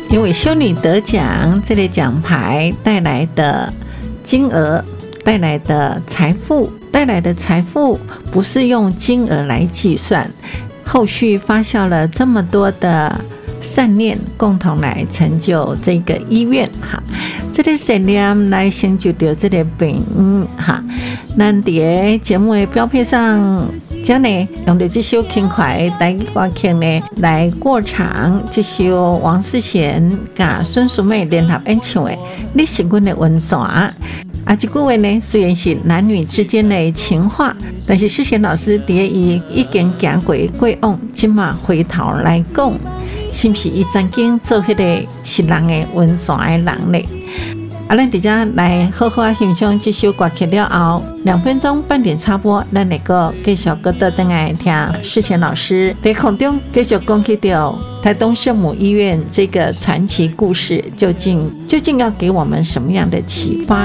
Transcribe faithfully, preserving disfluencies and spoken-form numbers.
因为修女得奖，这类奖牌带来的金额、带来的财富、带来的财富不是用金额来计算，后续发酵了这么多的善念，共同来成就这个医院哈。这个善念来成就到这个病院哈。咱在节目的标配上，将呢用到这首轻快的台语歌曲呢来过场，这首王世贤甲孙淑美联合演唱的《你是阮的温泉》。啊，这句话呢，虽然是男女之间的情话，但是世贤老师伫伊已经行过过往，今嘛回头来讲，是不是伊曾经做迄个是人的温泉的人呢？啊，咱直接来好好欣赏这首歌曲了后，两分钟半点插播，咱能够继续搁倒转来听世贤老师在空中继续讲起到台东圣母医院这个传奇故事，究竟究竟要给我们什么样的启发？